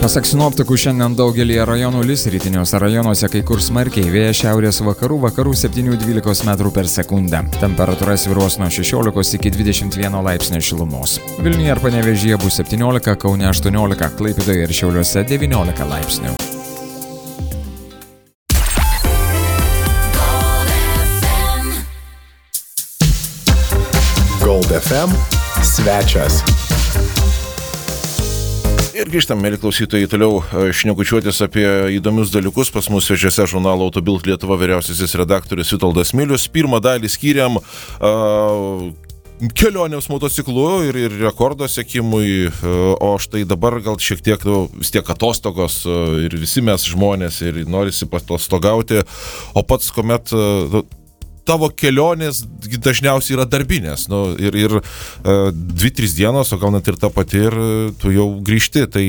Pasak sinoptikų, šiandien daugelį rajonų lis, rytiniuose rajonuose kai kur smarkiai, vėjas šiaurės vakarų 7-12 metrų per sekundę. Temperatūra svyruos nuo 16 iki 21 laipsnio šilumos. Vilniuje ir Panevėžyje bus 17, Kaune 18, Klaipėdoje ir Šiauliuose 19 laipsnių. Gold FM svečias. Ir grįžtam, mėly klausytojai, toliau šnekučiuotis apie įdomius dalykus. Pas mus svečiuose žurnalo Autobild Lietuva vyriausiasis redaktorius Vitoldas Milius. Pirmą dalį skyrėm kelionėms motociklu ir rekordo sekimui, o štai dabar gal šiek tiek vis tiek atostogos ir visi mes žmonės ir norisi patostogauti, o pats kuomet tavo kelionės dažniausiai yra darbinės, ir 2-3 dienos, o gal net ir ta pati, ir tu jau grįžti, tai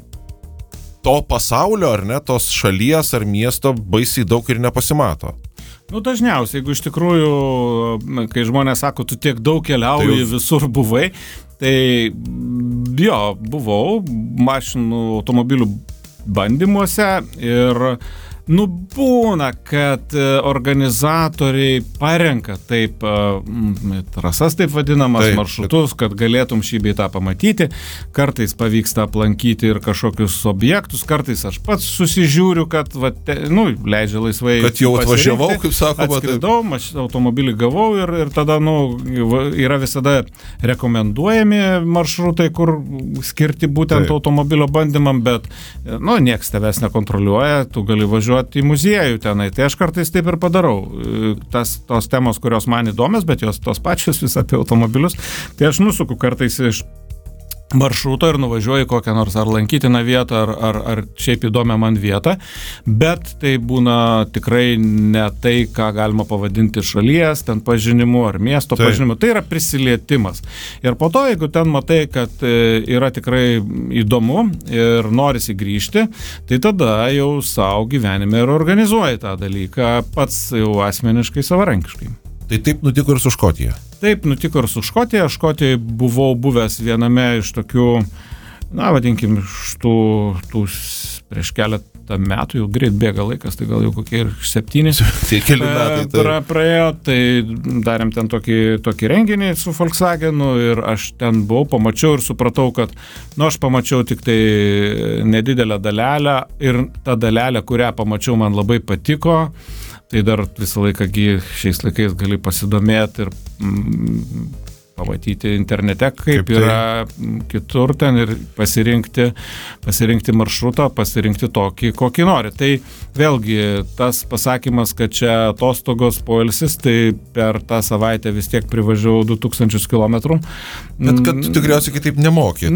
to pasaulio, ar ne, tos šalies ar miesto baisiai daug ir nepasimato. Dažniausiai, jeigu iš tikrųjų, kai žmonės sako, tu tiek daug keliauji, visur buvai, tai jo, buvau mašinų automobilių bandymuose ir būna, kad organizatoriai parenka taip trasas, taip vadinamas, maršrutus, kad galėtum šį bei tą pamatyti. Kartais pavyksta aplankyti ir kažkokius objektus, kartais aš pats susižiūriu, kad leidžia laisvai. Kad jau atvažiavau, kaip sakoma. Atskridau, automobilį gavau ir tada yra visada rekomenduojami maršrutai, kur skirti būtent automobilio bandymam, bet nieks tavęs nekontroliuoja, tu gali važiuoti į muziejų tenai, tai aš kartais taip ir padarau. Tos temos, kurios man įdomios, bet jos tos pačios vis apie automobilius, tai aš nusuku kartais iš maršruto ir nuvažiuoju į kokią nors ar lankytiną vietą, ar šiaip įdomią man vietą, bet tai būna tikrai ne tai, ką galima pavadinti šalies, ten pažinimu ar miesto pažinimu, tai yra prisilietimas. Ir po to, jeigu ten matai, kad yra tikrai įdomu ir norisi grįžti, tai tada jau savo gyvenime ir organizuoji tą dalyką pats jau asmeniškai, savarankiškai. Tai taip nutiko ir su Škotija? Taip nutiko ir su Škotija. Škotijoje buvau buvęs viename iš tokių, vadinkim, iš tų prieš keletą metų, jau greit bėga laikas, tai gal jau kokie ir 7. Tai keli metai. Praėjo, tai darėm ten tokį renginį su Volkswagenu ir aš ten buvau, pamačiau ir supratau, kad, aš pamačiau tik tai nedidelę dalelę ir ta dalelė, kurią pamačiau, man labai patiko. Tai dar visą laiką šiais laikais gali pasidomėti ir pamatyti internete, kaip yra kitur ten ir pasirinkti maršrutą, pasirinkti tokį, kokį nori. Tai vėlgi tas pasakymas, kad čia atostogos poilsis, tai per tą savaitę vis tiek privažiavau 2000 km. Bet kad tu tikriausiai kitaip nemoki.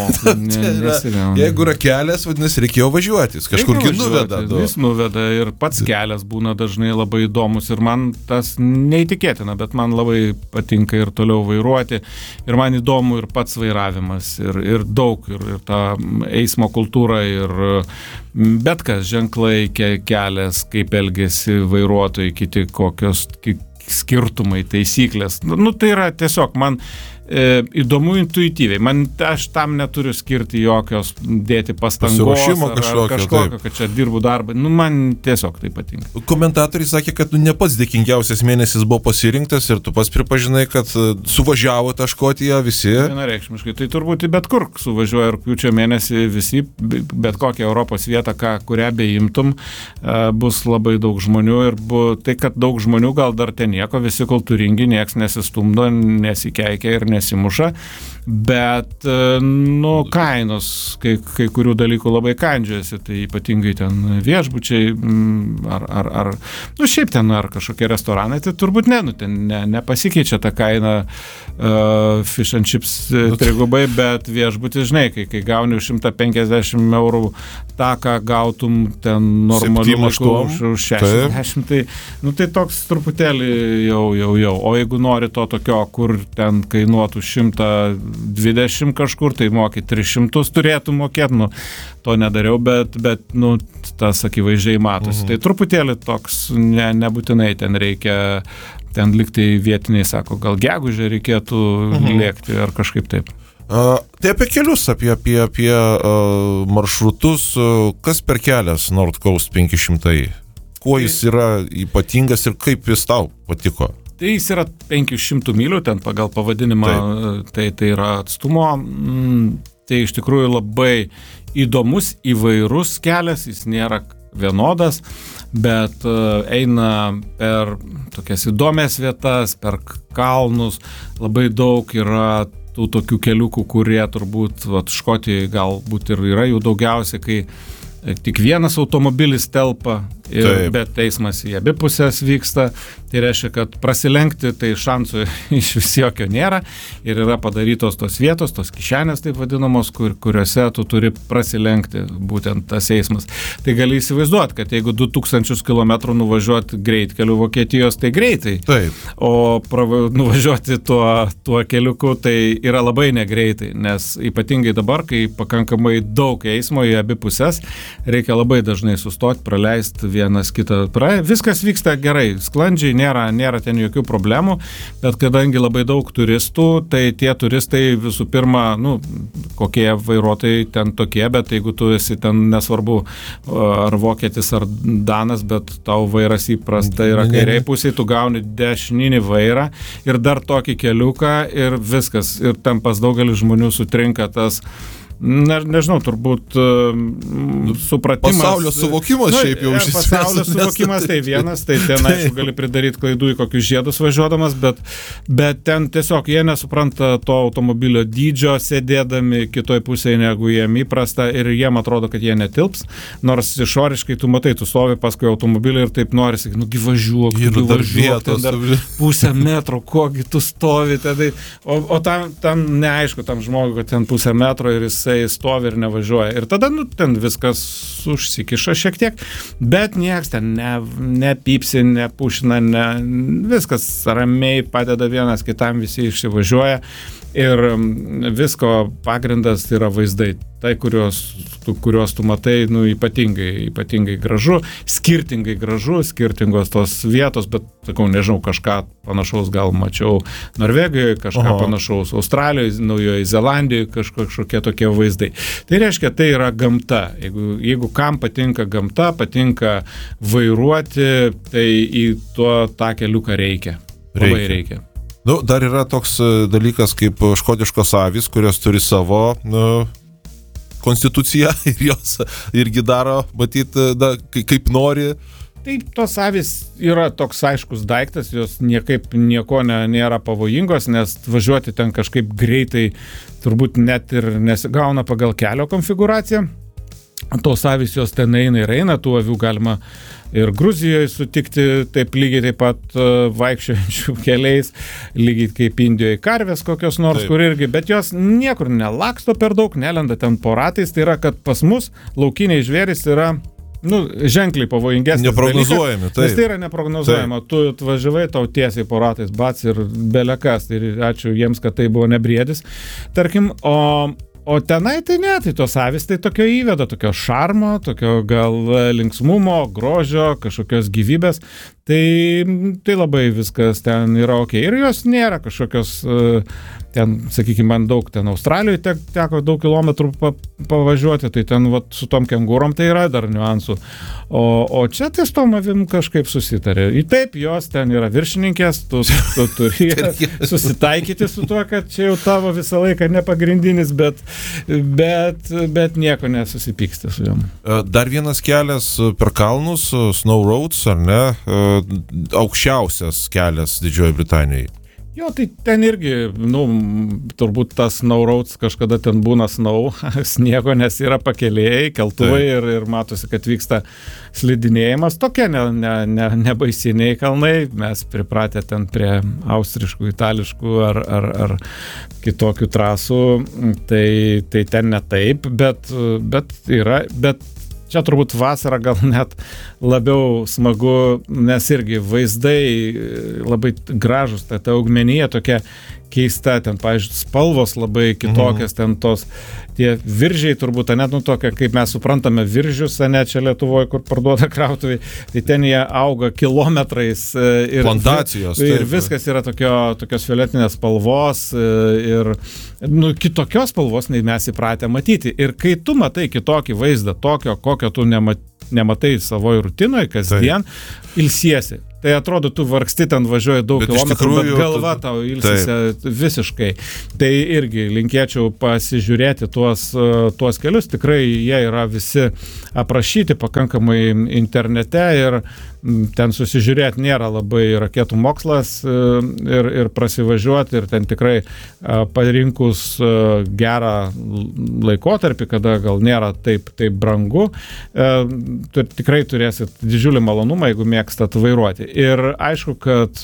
Jeigu yra kelias, vadinasi, reikėjo važiuoti. Kažkurgi nuveda. Jis nuveda ir pats kelias būna dažnai labai įdomus ir man tas neįtikėtina, bet man labai patinka ir toliau vairuoti. Ir man įdomu ir pats vairavimas, ir daug, ir ta eismo kultūra, ir bet kas, ženklai, kelias, kaip elgiasi vairuotojai, kiti kokios skirtumai, taisyklės. Tai yra tiesiog man įdomu intuityviai. Aš tam neturiu skirti jokios dėti pastangos ar kažkokio, kad čia dirbu darbą. Man tiesiog tai patinka. Komentatoriai sakė, kad ne pats dėkingiausias mėnesis buvo pasirinktas ir tu pats pripažinai, kad suvažiavo tą Škotiją visi. Vienareikšmiškai. Tai turbūt bet kur suvažiuoja rugpjūčio mėnesį visi, bet kokią Europos vietą, kurią beimtum, bus labai daug žmonių ir tai, kad daug žmonių gal dar ten nieko, visi kultūringi, nieks nesistumdo, nesikeikia ir nesimuša, bet kainos kai kurių dalykų labai kandžiasi, tai ypatingai ten viešbučiai ar šiaip ten ar kažkokie restoranai, tai turbūt nepasikeičia ta kaina fish and chips trigubai, bet viešbutis, žinai, kai gauni už 150 eurų tą, ką gautum ten normaliu laiku už 60, tai toks truputėlį jau, o jeigu nori to tokio, kur ten kainuotų 120 kažkur, tai moki 300 turėtų mokėti, to nedariau, bet tas akivaizdžiai matosi. Tai truputėlį toks, nebūtinai ten reikia, ten liktai vietiniai sako, gal gegužę reikėtų lėkti ar kažkaip taip. Tai apie kelius, apie maršrutus, kas per kelias North Coast 500? Kuo jis yra ypatingas ir kaip jis tau patiko? Tai jis yra 500 mylių, ten pagal pavadinimą, tai yra atstumo. Tai iš tikrųjų labai įdomus, įvairus kelias, jis nėra vienodas, bet eina per tokias įdomias vietas, per kalnus, labai daug yra tų tokių keliukų, kurie turbūt Škotijoje galbūt ir yra jų daugiausia, kai tik vienas automobilis telpa, bet eismas į abi pusės vyksta, tai reiškia, kad prasilenkti tai šansų iš vis jokio nėra ir yra padarytos tos vietos, tos kišenės taip vadinamos, kuriuose tu turi prasilenkti būtent tas eismas. Tai gali įsivaizduoti, kad jeigu 2000 km nuvažiuoti greitkeliu Vokietijos, tai greitai, o nuvažiuoti tuo keliuku tai yra labai negreitai, nes ypatingai dabar, kai pakankamai daug eismo į abi pusės, reikia labai dažnai sustoti, praleisti vienas kitą. Viskas vyksta gerai, sklandžiai, nėra ten jokių problemų, bet kadangi labai daug turistų, tai tie turistai visų pirma, kokie vairuotojai ten tokie, bet jeigu tu esi ten nesvarbu ar vokietis ar danas, bet tau vairas įprasta yra kairiai pusėje, tu gauni dešininį vairą ir dar tokį keliuką ir viskas. Ir ten pas daugelį žmonių sutrinka tas nežinau, turbūt supratimas. Pasaulio suvokimas šiaip jau išsispręs. Pasaulio suvokimas tai vienas, tai ten aišku gali pridaryti klaidų į kokius žiedus važiuodamas, bet ten tiesiog jie nesupranta to automobilio dydžio sėdėdami kitoj pusėje negu jiem įprasta ir jiem atrodo, kad jie netilps, nors išoriškai tu matai, tu stovi paskui automobilį ir taip norisi, važiuok, dar pusę metro, kogi tu stovi tada. O tam neaišku, tam žmogui, kad ten pusę metro ir jisai stovi ir nevažiuoja. Ir tada, ten viskas užsikiša šiek tiek, bet nieks ten nepypsi, nepušina, viskas ramiai padeda vienas kitam, visi išsivažiuoja. Ir visko pagrindas yra vaizdai. Tai, kuriuos tu matai, ypatingai gražu, skirtingai gražu, skirtingos tos vietos, bet, sakau, nežinau, kažką panašaus gal mačiau Norvegijoje, kažką panašaus Australijoje, Naujoje Zelandijoje, kažkokie tokie vaizdai. Tai reiškia, tai yra gamta. Jeigu kam patinka gamta, patinka vairuoti, tai į tą keliuką reikia. Labai reikia. Dar yra toks dalykas kaip škotiškos avys, kurios turi savo konstituciją ir jos irgi daro, matyti, kaip nori. Tai tos avys yra toks aiškus daiktas, jos nieko nėra pavojingos, nes važiuoti ten kažkaip greitai turbūt net ir nesigauna pagal kelio konfiguraciją. Tos avys jos ten eina, tų avių galima ir Gruzijoje sutikti taip lygiai taip pat vaikščiojančių keliais, lygiai kaip Indijoje karvės kokios nors, kur irgi, bet jos niekur nelaksto per daug, nelenda ten po ratais, tai yra, kad pas mus laukiniai žvėrys yra ženkliai pavojingesnis neprognozuojami, dalykas, nes tai yra neprognozuojama. Tu atvažiavai, tau tiesiai po ratais bats ir belekas, ir ačiū jiems, kad tai buvo nebriedis, tarkim, o tenai tai ne, tai tos avys tai tokio įveda, tokio šarmo, tokio gal linksmumo, grožio, kažkokios gyvybės, tai labai viskas ten yra ok. Ir jos nėra kažkokios, ten, sakykime, man daug, ten Australijoje teko daug kilometrų pavažiuoti, tai ten su tom kengurom tai yra dar niuansų. O čia tai su tom avim kažkaip susitarė. Ir taip, jos ten yra viršininkės, tu turi susitaikyti su tuo, kad čia jau tavo visą laiką nepagrindinis, bet nieko nesusipyksti su jom. Dar vienas kelias per kalnus, Snow Roads, ar ne? Aukščiausias kelias Didžiojoje Britanijoje. Jo, tai ten irgi, turbūt tas Snow Roads kažkada ten būna sniego, nes yra pakelėjai, keltuvai ir matosi, kad vyksta slidinėjimas. Tokie nebaisiniai kalnai, mes pripratę ten prie austriškų, itališkų ar kitokių trasų, tai ten ne taip, bet čia turbūt vasarą gal net labiau smagu, nes irgi vaizdai labai gražus, ta augmenija tokia keista, ten, pavyzdžiui, spalvos labai kitokias, ten tie viržiai turbūt, net tokia, kaip mes suprantame viržius, net čia Lietuvoje, kur parduoda krautuvai, tai ten jie auga kilometrais ir plantacijos. Ir viskas yra tokios violetinės spalvos ir kitokios spalvos, nei mes įpratę matyti. Ir kai tu matai kitokį vaizdą, tokio, kokio tu nematai savoje rutinoje kasdien, ilsiesi. Tai atrodo, tu vargsti ten važiuoji daug kilometrų, bet galva tau ilsisi visiškai. Tai irgi linkėčiau pasižiūrėti tuos kelius. Tikrai jie yra visi aprašyti pakankamai internete ir ten susižiūrėti nėra labai raketų mokslas ir prasivažiuoti. Ir ten tikrai parinkus gerą laikotarpį, kada gal nėra taip brangu, tikrai turėsit didžiulį malonumą, jeigu mėgstat vairuoti. Ir aišku, kad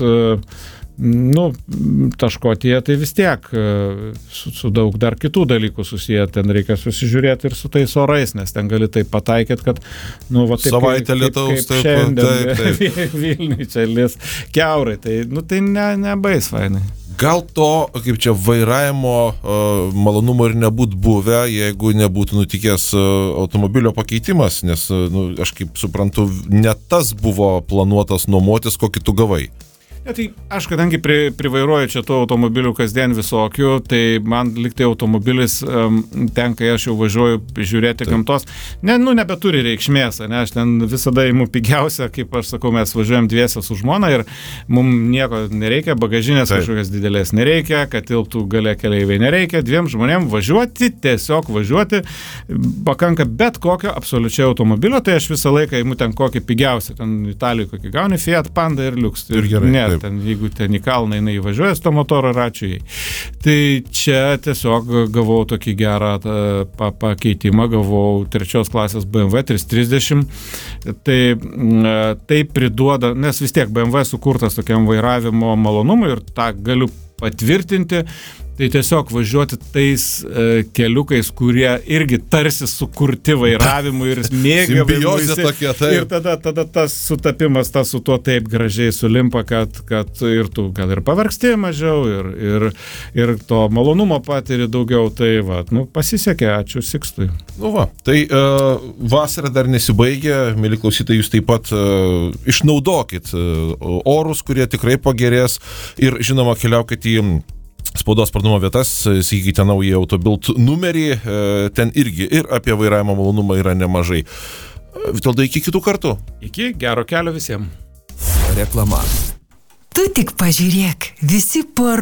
Taškotyje tai vis tiek su daug dar kitų dalykų susiję, ten reikia susižiūrėti ir su tais orais, nes ten gali taip pataikyti, kad taip savaitę lietaus, kaip šiandien Vilniui čia lis kiaurai, tai nebais fainai. Gal to, kaip čia, vairavimo malonumo ir nebūtų buvę, jeigu nebūtų nutikęs automobilio pakeitimas, nes, aš kaip suprantu, ne tas buvo planuotas nuomotis, kokį tu gavai. Ja, tai aš kadangi privairuoju čia tų automobilių kasdien visokių, tai man liktai automobilis ten, kai aš jau važiuoju žiūrėti gamtos, nebeturi reikšmės, aš ten visada įimu pigiausią, kaip aš sakau, mes važiuojam dviese su žmona ir mums nieko nereikia, bagažinės kažkokios didelės nereikia, kad tilptų gale keleiviai nereikia, dviem žmonėm tiesiog važiuoti, pakanka bet kokio absoliučiai automobilio, tai aš visą laiką įimu ten kokį pigiausią, ten Italijoje kokį gauni Fiat Panda ir Lux. Ir gerai. Ten, jeigu ten į kalną jinai įvažiuoja su to motoru, ir ačiū jai. Tai čia tiesiog gavau tokį gerą pakeitimą, gavau 3 klasės BMW 330. Tai priduoda, nes vis tiek BMW sukurtas tokiam vairavimo malonumui ir tą galiu patvirtinti. Tai tiesiog važiuoti tais keliukais, kurie irgi tarsi sukurti vairavimui ir mėgavimui. Ir tada tas sutapimas, tas su tuo taip gražiai sulimpa, kad ir tu gal ir pavargsti mažiau ir to malonumo patiri daugiau. Tai pasisekė, ačiū Sikstui. Tai vasara dar nesibaigė, mėly klausytojai, jūs taip pat išnaudokit orus, kurie tikrai pagerės ir žinoma keliaukit į spaudos pardavimo vietas, įsigykite naują Autobild numerį, ten irgi ir apie vairavimo malonumą yra nemažai. Vitoldai, iki kitų kartų. Iki, gero kelio visiems. Reklama. Tu tik pažiūrėk, visi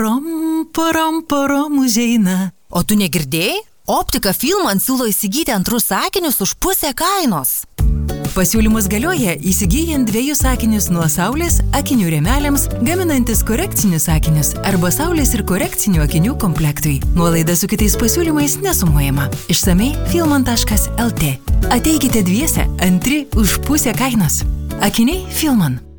porom užeina. O tu negirdėjai? Optika Filman siūlo įsigyti 2 sakinius už pusę kainos. Pasiūlymus galioja įsigyjant 2 sakinius nuo Saulės akinių rėmeliams, gaminantis korekcinius sakinius arba Saulės ir korekcinių akinių komplektui. Nuolaida su kitais pasiūlymais nesumuojama. Išsamei filman.lt. Ateikite dviese, 2 už pusę kainos. Akiniai Filman.